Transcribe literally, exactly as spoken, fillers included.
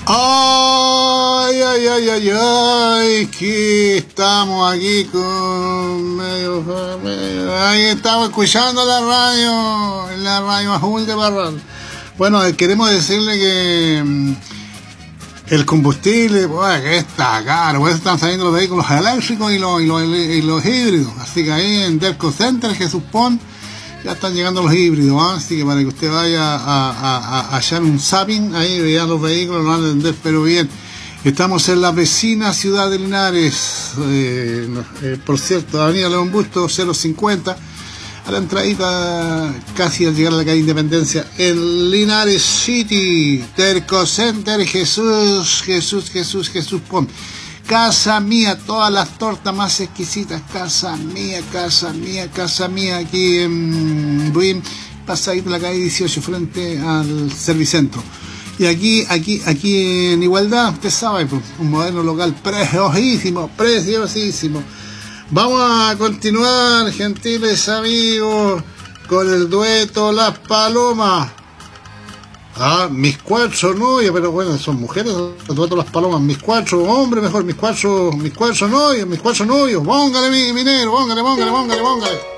Ay, ay, ay, ay, ay, que estamos aquí con medio, medio, ahí estamos escuchando la radio, la radio Azul de Parral. Bueno, queremos decirle que mm, el combustible, pues, que está caro, por eso están saliendo los vehículos eléctricos y los, y los, y los híbridos. Así que ahí en Delco Center, Jesús Pon, ya están llegando los híbridos, ¿eh? Así que para que usted vaya a, a, a, a echar un zapping, ahí vean los vehículos, lo van a entender, pero bien. Estamos en la vecina ciudad de Linares, eh, eh, por cierto, avenida León Busto, cero cincuenta, a la entradita, casi al llegar a la calle Independencia, en Linares City, Delco Center, Jesús, Jesús, Jesús, Jesús Pon. Casa mía, todas las tortas más exquisitas, casa mía, casa mía, casa mía, aquí en Buin, pasadito la calle dieciocho, frente al Servicentro. Y aquí, aquí, aquí en Igualdad, usted sabe, pues, un moderno local preciosísimo, preciosísimo. Vamos a continuar, gentiles amigos, con el dueto Las Palomas. Ah, mis cuatro novios, pero bueno, son mujeres, dueto Las Palomas, mis cuatro hombres, mejor, mis cuatro, mis cuatro novios, mis cuatro novios, póngale mi minero, póngale, póngale, póngale, póngale.